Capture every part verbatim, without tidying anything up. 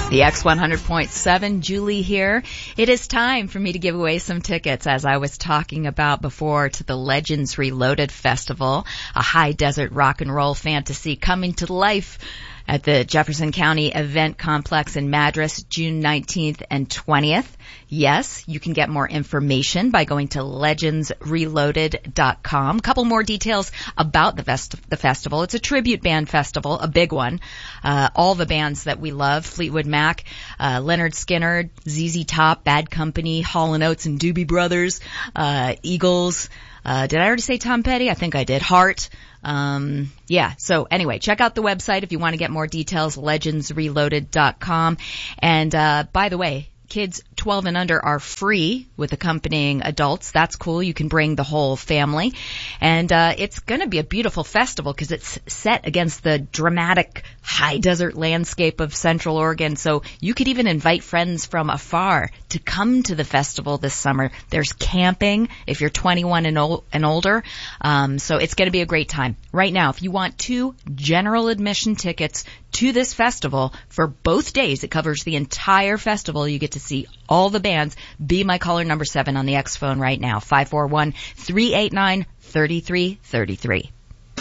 The X one hundred point seven, Julie here. It is time for me to give away some tickets, as I was talking about before, to the Legends Reloaded Festival, a high desert rock and roll fantasy coming to life at the Jefferson County Event Complex in Madras, June nineteenth and twentieth. Yes, you can get more information by going to legends reloaded dot com. A couple more details about the, fest- the festival. It's a tribute band festival, a big one. Uh, all the bands that we love, Fleetwood Mac, uh, Leonard Skinner, Z Z Top, Bad Company, Hall and Oates and Doobie Brothers, uh, Eagles. Uh, did I already say Tom Petty? I think I did. Heart. Um, yeah. So anyway, check out the website if you want to get more details, legends reloaded dot com. And, uh, by the way, kids twelve and under are free with accompanying adults. That's cool. You can bring the whole family. And uh it's going to be a beautiful festival because it's set against the dramatic high desert landscape of Central Oregon. So you could even invite friends from afar to come to the festival this summer. There's camping if you're twenty-one and, ol- and older. Um so it's going to be a great time. Right now, if you want two general admission tickets to this festival for both days, it covers the entire festival. You get to see all the bands. Be my caller number seven on the X phone right now, five four one, three eight nine, three three three three.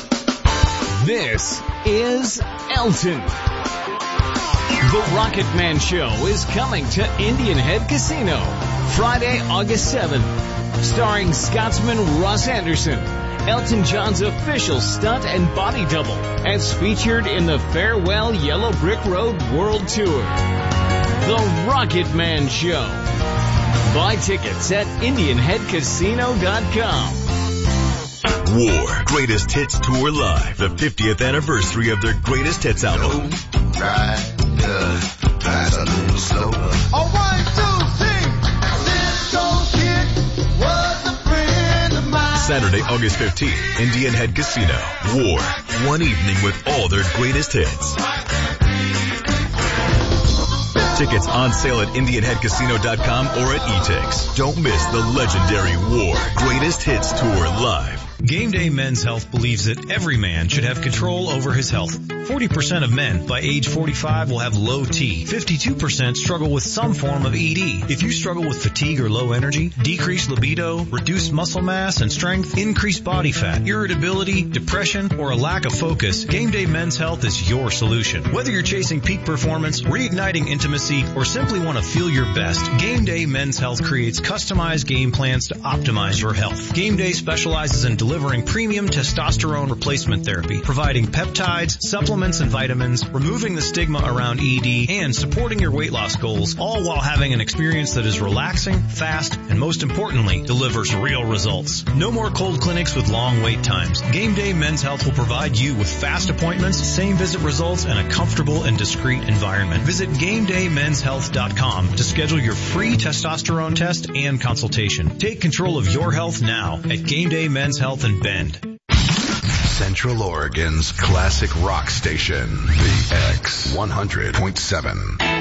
This is Elton. The Rocket Man Show is coming to Indian Head Casino Friday, August seventh, starring Scotsman Ross Anderson, Elton John's official stunt and body double, as featured in the Farewell Yellow Brick Road World Tour. The Rocket Man Show. Buy tickets at indian head casino dot com. War Greatest Hits Tour Live, the fiftieth anniversary of their Greatest Hits album. Right, uh, pass a little slower. Oh, one, two, three. Cisco Kid was a friend of mine. Saturday, August fifteenth, Indian Head Casino. War, one evening with all their greatest hits. Tickets on sale at indian head casino dot com or at E-Tix. Don't miss the legendary War Greatest Hits Tour Live. Game Day Men's Health believes that every man should have control over his health. forty percent of men by age forty-five will have low T. fifty-two percent struggle with some form of E D. If you struggle with fatigue or low energy, decreased libido, reduced muscle mass and strength, increased body fat, irritability, depression, or a lack of focus, Game Day Men's Health is your solution. Whether you're chasing peak performance, reigniting intimacy, or simply want to feel your best, Game Day Men's Health creates customized game plans to optimize your health. Game Day specializes in delivering premium testosterone replacement therapy, providing peptides, supplements, and vitamins, removing the stigma around E D, and supporting your weight loss goals, all while having an experience that is relaxing, fast, and most importantly, delivers real results. No more cold clinics with long wait times. Game Day Men's Health will provide you with fast appointments, same visit results, and a comfortable and discreet environment. Visit game day men's health dot com to schedule your free testosterone test and consultation. Take control of your health now at Game Day Men's Health in Bend. Central Oregon's classic rock station, the X one hundred point seven.